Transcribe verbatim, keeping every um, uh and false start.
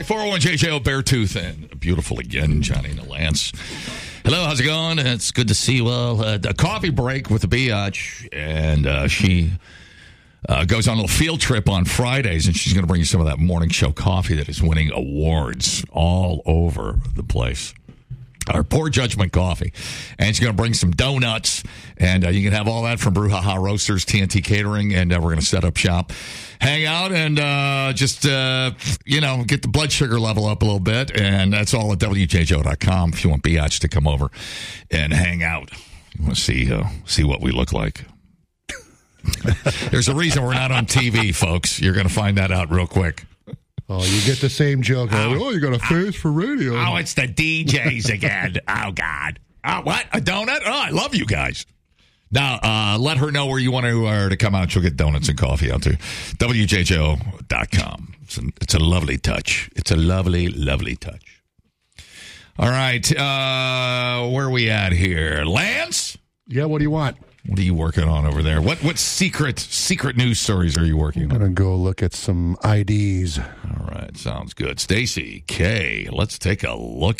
four oh one J J O Beartooth and beautiful again, Johnny and Lance. Hello, how's it going? It's good to see you all. Uh, a coffee break with the Biatch, and uh, she uh, goes on a little field trip on Fridays, and she's going to bring you some of that morning show coffee that is winning awards all over the place. Our Poor Judgment coffee. And she's going to bring some donuts, and uh, you can have all that from Brouhaha Roasters, T N T Catering, and uh, we're going to set up shop, hang out, and uh, just, uh, you know, get the blood sugar level up a little bit, and that's all at W J J O dot com if you want Biatch to come over and hang out. You want to see, uh, see what we look like. There's a reason we're not on T V, folks. You're going to find that out real quick. Oh, you get the same joke. Oh, oh, you got a face for radio. Oh, it's the D Js again. Oh, God. Oh, what? A donut? Oh, I love you guys. Now, uh, let her know where you want her uh, to come out. She'll get donuts and coffee out to W J J O dot com. It's a, it's a lovely touch. It's a lovely, lovely touch. All right. Uh, where are we at here? Lance? Yeah, what do you want? What are you working on over there? What what secret secret news stories are you working on? I'm going to go look at some I Ds. All right. Sounds good. Stacy K, let's take a look